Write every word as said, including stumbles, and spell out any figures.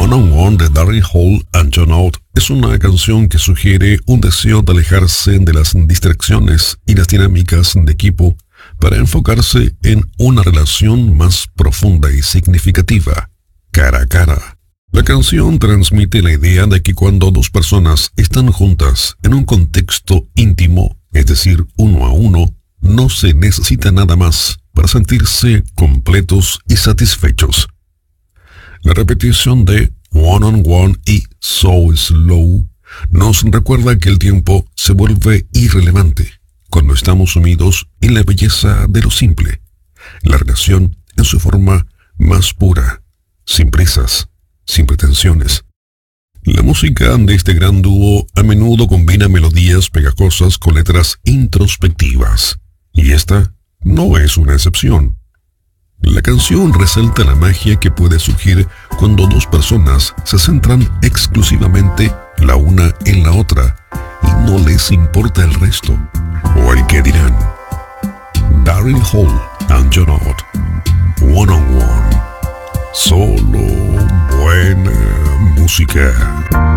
One on One de Daryl Hall and John Oates es una canción que sugiere un deseo de alejarse de las distracciones y las dinámicas de equipo para enfocarse en una relación más profunda y significativa, cara a cara. La canción transmite la idea de que cuando dos personas están juntas en un contexto íntimo, es decir, uno a uno, no se necesita nada más para sentirse completos y satisfechos. La repetición de One on One y So Slow nos recuerda que el tiempo se vuelve irrelevante cuando estamos sumidos en la belleza de lo simple, la relación en su forma más pura, sin prisas, sin pretensiones. La música de este gran dúo a menudo combina melodías pegajosas con letras introspectivas, y esta no es una excepción. La canción resalta la magia que puede surgir cuando dos personas se centran exclusivamente la una en la otra y no les importa el resto o el que dirán. Daryl Hall and John Oates, One on One. Solo buena música.